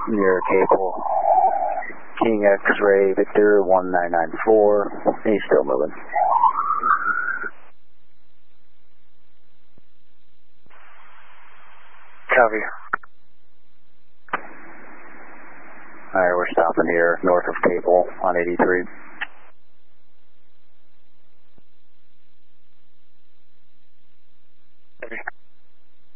near Cable. King X-Ray Victor 1994. He's still moving. Copy. Alright, we're stopping here north of Cable on 83.